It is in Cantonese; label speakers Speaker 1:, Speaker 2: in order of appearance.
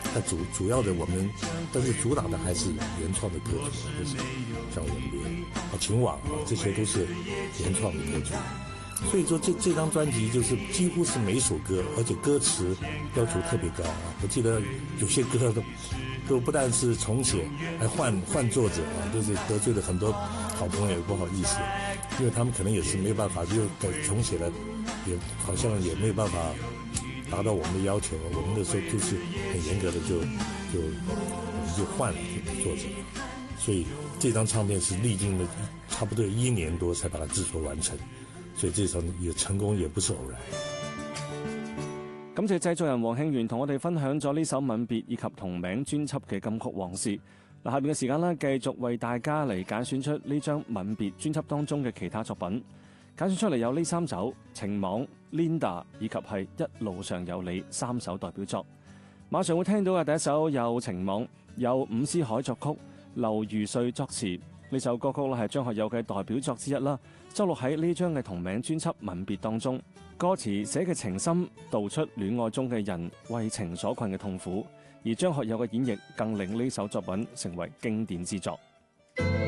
Speaker 1: 那主要的但是主打的还是原创的歌曲，就是像吻别、情网这些都是原创的歌曲。所以说这张专辑就是几乎是每首歌，而且歌词要求特别高啊。我记得有些歌都不但是重写，还换作者啊，就是得罪了很多好朋友，也不好意思，因为他们可能也是没办法，就重写了，也好像也没有办法达到我们的要求。我们那时候就是很严格的我们就换了作者，所以这张唱片是历经了差不多1年多才把它制作完成。所以這首也成功也不是偶然。
Speaker 2: 感謝製作人黃慶元同我哋分享咗呢首《吻別》以及同名專輯嘅金曲往事。嗱，下邊嘅時間呢，繼續為大家嚟揀選出呢張《吻別》專輯當中嘅其他作品。揀選出嚟有呢3首《情網》、Linda 以及係一路上有你3首代表作。馬上會聽到嘅第一首有《情網》，由伍思凱作曲，劉如瑞作詞。呢首歌曲係張學友嘅代表作之一啦，收錄喺呢張嘅同名專輯《吻別》當中。歌詞寫嘅情深，道出戀愛中嘅人為情所困嘅痛苦，而張學友嘅演繹更令呢首作品成為經典之作。